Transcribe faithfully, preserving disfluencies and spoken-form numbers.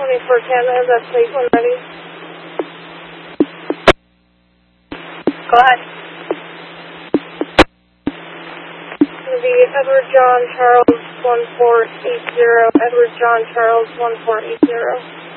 twenty-four Canada, have that plate when ready. Go ahead. It's going to be Edward John Charles one four eight zero, Edward John Charles one four eight zero.